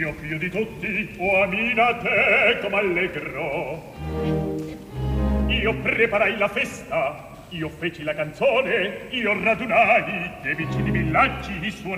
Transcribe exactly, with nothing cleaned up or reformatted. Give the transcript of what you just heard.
io più di tutti, uomina te come allegrò. Io preparai la festa, io feci la canzone, io radunai dei vicini villaggi i suoni